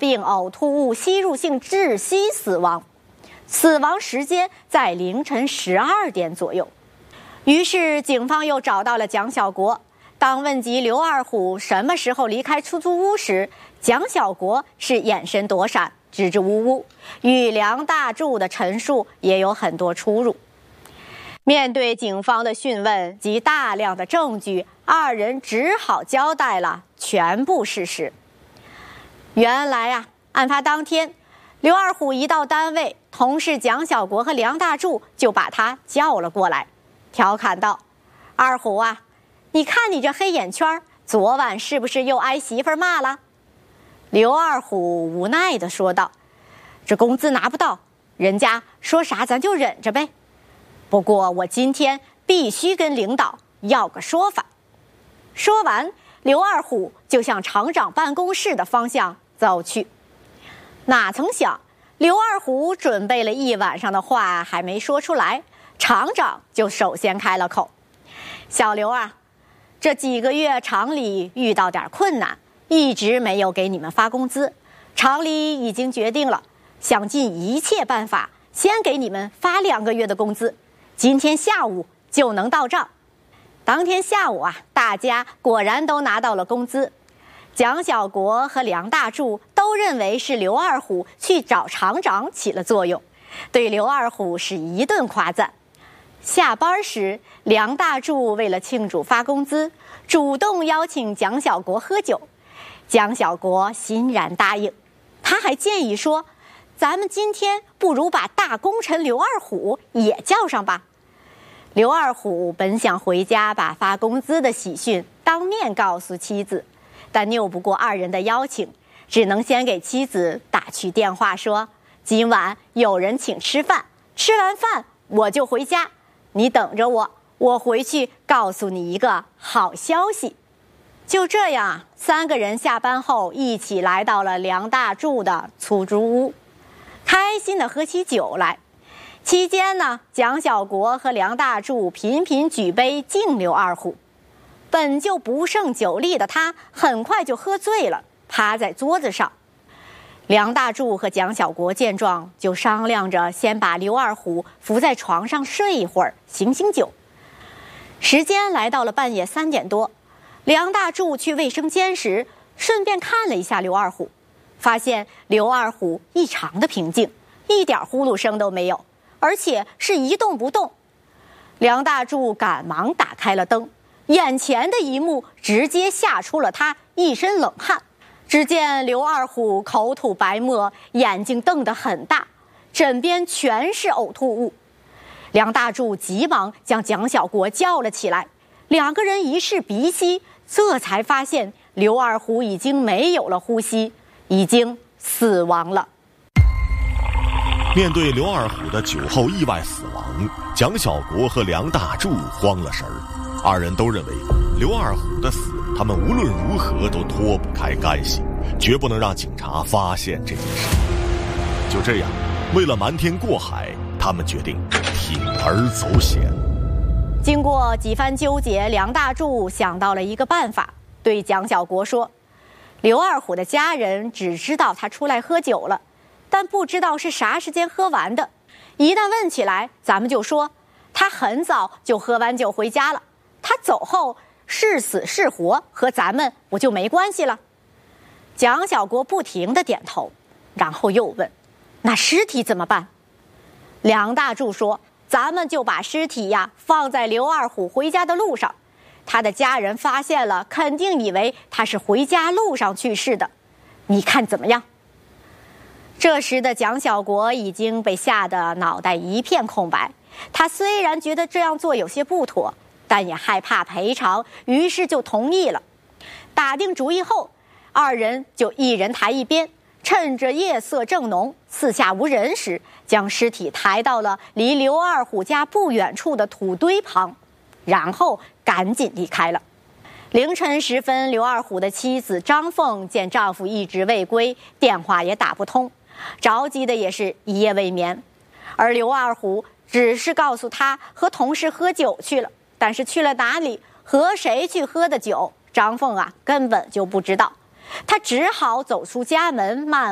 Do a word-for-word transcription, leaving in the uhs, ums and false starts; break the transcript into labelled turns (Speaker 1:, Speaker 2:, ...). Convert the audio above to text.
Speaker 1: 并呕吐物吸入性窒息死亡，死亡时间在凌晨十二点左右。于是警方又找到了蒋小国，当问及刘二虎什么时候离开出租屋时，蒋小国是眼神躲闪，支支吾吾，与梁大柱的陈述也有很多出入。面对警方的讯问及大量的证据，二人只好交代了全部事实。原来啊，案发当天，刘二虎一到单位，同事蒋小国和梁大柱就把他叫了过来，调侃道：“二虎啊，你看你这黑眼圈，昨晚是不是又挨媳妇儿骂了？”刘二虎无奈地说道：“这工资拿不到，人家说啥咱就忍着呗。不过我今天必须跟领导要个说法。”说完，刘二虎就向厂长办公室的方向走去。哪曾想，刘二虎准备了一晚上的话还没说出来，厂长就首先开了口：“小刘啊，这几个月厂里遇到点困难，一直没有给你们发工资，厂里已经决定了，想尽一切办法先给你们发两个月的工资，今天下午就能到账。”当天下午啊，大家果然都拿到了工资。蒋小国和梁大柱都认为是刘二虎去找厂长起了作用，对刘二虎是一顿夸赞。下班时，梁大柱为了庆祝发工资，主动邀请蒋小国喝酒。蒋小国欣然答应，他还建议说：“咱们今天不如把大功臣刘二虎也叫上吧。”刘二虎本想回家把发工资的喜讯当面告诉妻子，但拗不过二人的邀请，只能先给妻子打去电话说：“今晚有人请吃饭，吃完饭我就回家，你等着我，我回去告诉你一个好消息。”就这样，三个人下班后一起来到了梁大柱的出租屋，开心地喝起酒来。期间呢，蒋小国和梁大柱频频举杯敬刘二虎。本就不胜酒力的他，很快就喝醉了，趴在桌子上。梁大柱和蒋小国见状，就商量着先把刘二虎扶在床上睡一会儿，醒醒酒。时间来到了半夜三点多，梁大柱去卫生间时，顺便看了一下刘二虎，发现刘二虎异常的平静，一点呼噜声都没有，而且是一动不动。梁大柱赶忙打开了灯，眼前的一幕直接吓出了他一身冷汗。只见刘二虎口吐白沫，眼睛瞪得很大，枕边全是呕吐物。梁大柱急忙将蒋小国叫了起来，两个人一试鼻息，这才发现刘二虎已经没有了呼吸，已经死亡了。
Speaker 2: 面对刘二虎的酒后意外死亡，蒋小国和梁大柱慌了神儿。二人都认为刘二虎的死，他们无论如何都脱不开干系，绝不能让警察发现这件事。就这样，为了瞒天过海，他们决定铤而走险。
Speaker 1: 经过几番纠结，梁大柱想到了一个办法，对蒋小国说：“刘二虎的家人只知道他出来喝酒了，但不知道是啥时间喝完的。一旦问起来，咱们就说他很早就喝完酒回家了，他走后是死是活和咱们不就没关系了？”蒋小国不停地点头，然后又问：“那尸体怎么办？”梁大柱说：“咱们就把尸体呀放在刘二虎回家的路上，他的家人发现了，肯定以为他是回家路上去世的，你看怎么样？”这时的蒋小国已经被吓得脑袋一片空白，他虽然觉得这样做有些不妥，但也害怕赔偿，于是就同意了。打定主意后，二人就一人抬一边，趁着夜色正浓，四下无人时，将尸体抬到了离刘二虎家不远处的土堆旁，然后赶紧离开了。凌晨时分，刘二虎的妻子张凤见丈夫一直未归，电话也打不通，着急的也是一夜未眠。而刘二虎只是告诉他和同事喝酒去了，但是去了哪里，和谁去喝的酒，张凤啊根本就不知道。他只好走出家门，慢